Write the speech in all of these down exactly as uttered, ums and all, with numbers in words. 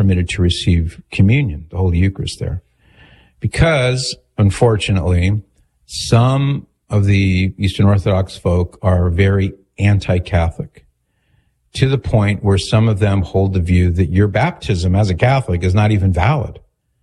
permitted to receive communion, the Holy Eucharist there. Because, unfortunately, some of the Eastern Orthodox folk are very anti-Catholic, to the point where some of them hold the view that your baptism as a Catholic is not even valid.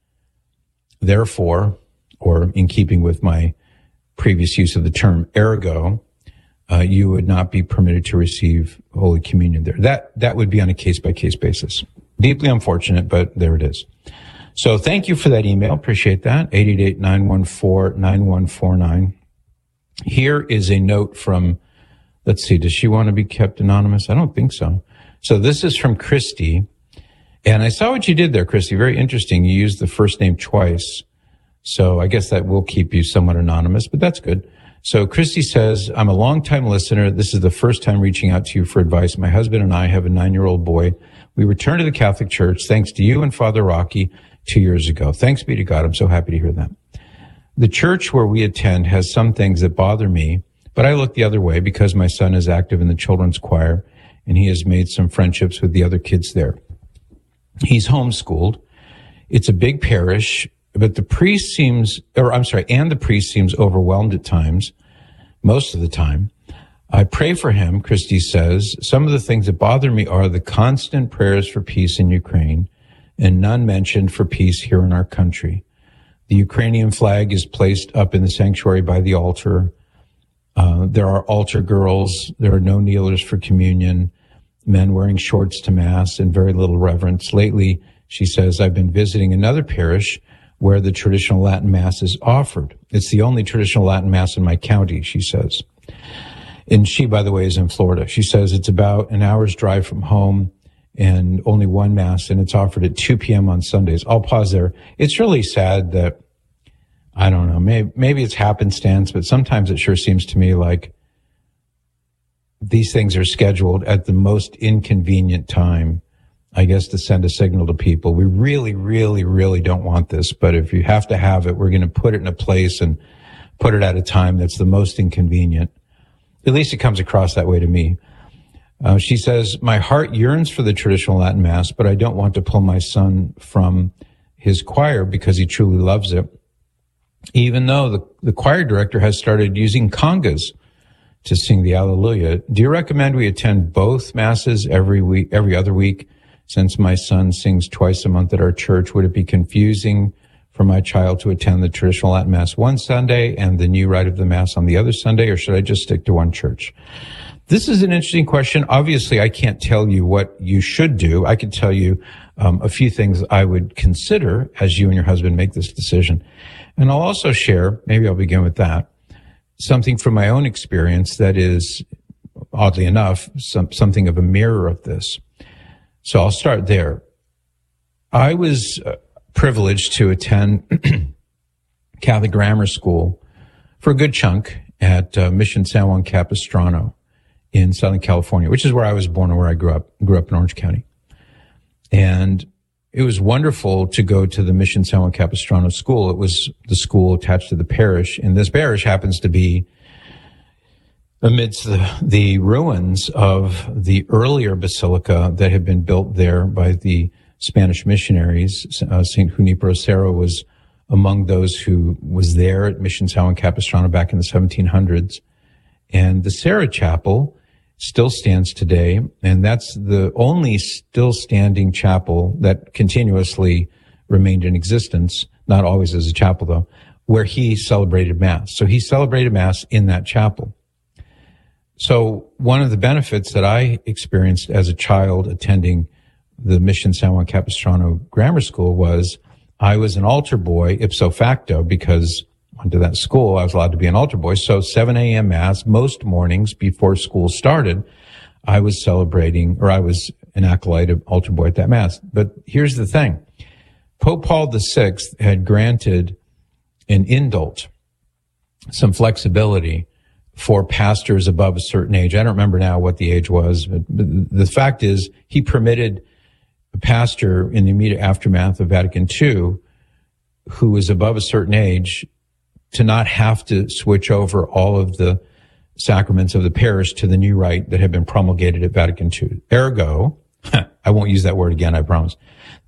Therefore, or in keeping with my previous use of the term ergo, uh, you would not be permitted to receive Holy Communion there. That, that would be on a case-by-case basis. Deeply unfortunate, but there it is. So thank you for that email. Appreciate that. eight eight eight, nine one four, nine one four nine. Here is a note from, let's see, does she want to be kept anonymous? I don't think so. So this is from Christy. And I saw what you did there, Christy. Very interesting. You used the first name twice. So I guess that will keep you somewhat anonymous, but that's good. So Christy says, I'm a longtime listener. This is the first time reaching out to you for advice. My husband and I have a nine-year-old boy. We returned to the Catholic Church thanks to you and Father Rocky two years ago. Thanks be to God. I'm so happy to hear that. The church where we attend has some things that bother me, but I look the other way because my son is active in the children's choir and he has made some friendships with the other kids there. He's homeschooled. It's a big parish, but the priest seems, or I'm sorry, and the priest seems overwhelmed at times, most of the time. I pray for him, Christy says. Some of the things that bother me are the constant prayers for peace in Ukraine and none mentioned for peace here in our country. The Ukrainian flag is placed up in the sanctuary by the altar. Uh, there are altar girls. There are no kneelers for communion, men wearing shorts to Mass, and very little reverence. Lately, she says, I've been visiting another parish where the traditional Latin Mass is offered. It's the only traditional Latin Mass in my county, she says. And she, by the way, is in Florida. She says it's about an hour's drive from home and only one Mass, and it's offered at two p.m. on Sundays. I'll pause there. It's really sad that, I don't know, maybe, maybe it's happenstance, but sometimes it sure seems to me like these things are scheduled at the most inconvenient time, I guess, to send a signal to people. We really, really, really don't want this, but if you have to have it, we're going to put it in a place and put it at a time that's the most inconvenient. At least it comes across that way to me. Uh, she says, my heart yearns for the traditional Latin Mass, but I don't want to pull my son from his choir because he truly loves it, even though the, the choir director has started using congas to sing the Alleluia. Do you recommend we attend both Masses every week, every other week? Since my son sings twice a month at our church, would it be confusing for my child to attend the traditional Latin Mass one Sunday and the new rite of the Mass on the other Sunday, or should I just stick to one church? This is an interesting question. Obviously, I can't tell you what you should do. I can tell you um, a few things I would consider as you and your husband make this decision. And I'll also share, maybe I'll begin with that, something from my own experience that is, oddly enough, some, something of a mirror of this. So I'll start there. I was uh, privileged to attend Catholic grammar school for a good chunk at uh, Mission San Juan Capistrano in Southern California, which is where I was born and where I grew up, grew up in Orange County. And it was wonderful to go to the Mission San Juan Capistrano school. It was the school attached to the parish, and this parish happens to be amidst the, the ruins of the earlier basilica that had been built there by the Spanish missionaries. Uh, Saint Junipero Serra was among those who was there at Mission San Juan Capistrano back in the seventeen hundreds. And the Serra Chapel still stands today, and that's the only still standing chapel that continuously remained in existence, not always as a chapel though, where he celebrated Mass. So he celebrated Mass in that chapel. So one of the benefits that I experienced as a child attending the Mission San Juan Capistrano Grammar School was I was an altar boy ipso facto because I went to that school. I was allowed to be an altar boy. So seven a.m. Mass most mornings before school started, I was celebrating, or I was an acolyte of altar boy at that Mass. But here's the thing. Pope Paul the Sixth had granted an indult, some flexibility for pastors above a certain age. I don't remember now what the age was, but the fact is he permitted a pastor in the immediate aftermath of Vatican Two who was above a certain age to not have to switch over all of the sacraments of the parish to the new rite that had been promulgated at Vatican Two. Ergo, I won't use that word again, I promise.